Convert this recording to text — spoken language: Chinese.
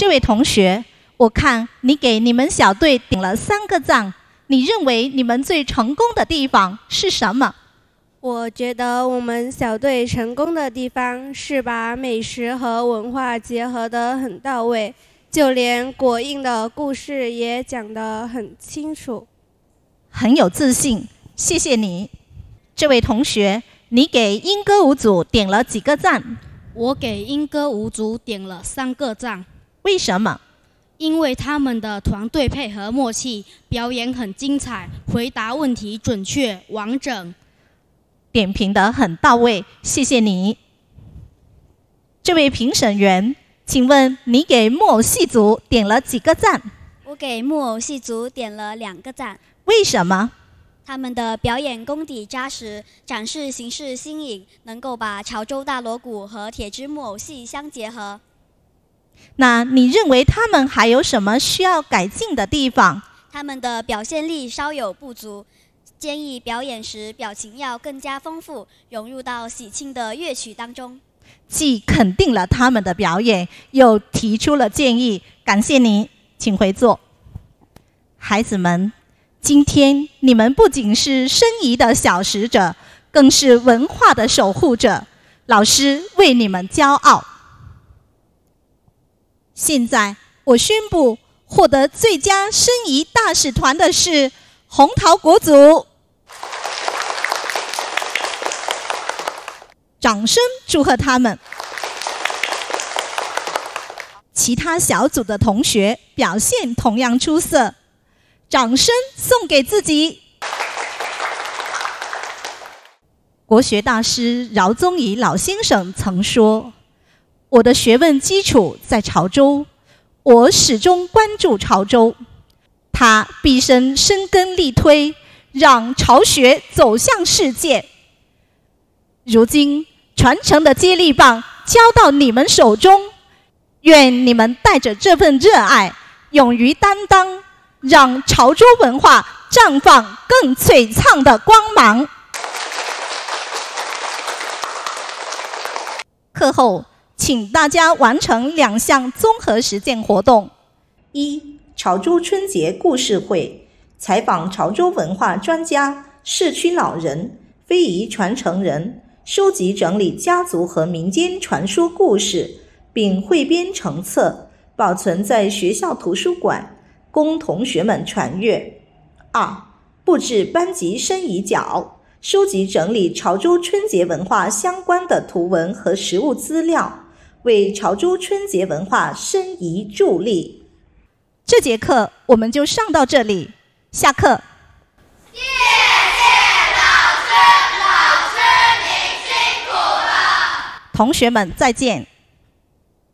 这位同学，我看你给你们小队点了3个赞，你认为你们最成功的地方是什么？ 我觉得我们小队成功的地方是把美食和文化结合得很到位，就连国印的故事也讲得很清楚。 很有自信，谢谢你。这位同学，你给英歌舞组点了几个赞？ 我给英歌舞组点了3个赞。 为什么？ 因为他们的团队配合默契，表演很精彩，回答问题准确完整。 点评得很到位，谢谢你。这位评审员，请问你给木偶戏组点了几个赞？ 我给木偶戏组点了2个赞。 为什么？ 他们的表演功底扎实，展示形式新颖，能够把潮州大锣鼓和铁枝木偶戏相结合。 那你认为他们还有什么需要改进的地方？ 他们的表现力稍有不足，建议表演时表情要更加丰富，融入到喜庆的乐曲当中。 既肯定了他们的表演，又提出了建议，感谢你，请回座。孩子们，今天你们不仅是申遗的小使者，更是文化的守护者，老师为你们骄傲。现在我宣布，获得最佳申遗大使团的是红桃国组。掌声祝贺他们。其他小组的同学表现同样出色，掌声送给自己。国学大师饶宗颐老先生曾说，我的学问基础在潮州，我始终关注潮州，他毕生深耕力推，让潮学走向世界。如今传承的接力棒交到你们手中，愿你们带着这份热爱，勇于担当，让潮州文化绽放更璀璨的光芒。课后，请大家完成2项综合实践活动：一、潮州春节故事会，采访潮州文化专家、社区老人、非遗传承人，收集整理家族和民间传说故事，并汇编成册，保存在学校图书馆，供同学们传阅。2、布置班级申遗角，收集整理潮州春节文化相关的图文和实物资料，为潮州春节文化申遗助力。这节课我们就上到这里，下课。 谢谢老师，老师您辛苦了。 同学们再见。